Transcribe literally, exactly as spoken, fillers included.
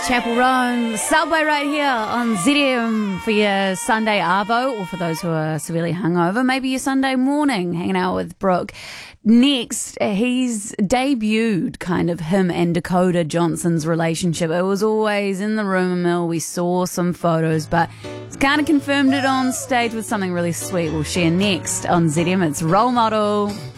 Chapel Roan, the subway right here on Z D M for your Sunday arvo, or for those who are severely hungover, maybe your Sunday morning hanging out with Brooke. Next, he's debuted kind of him and Dakota Johnson's relationship. It was always in the rumour mill. We saw some photos, but he's kind of confirmed it on stage with something really sweet we'll share next on Z D M. It's Role Model.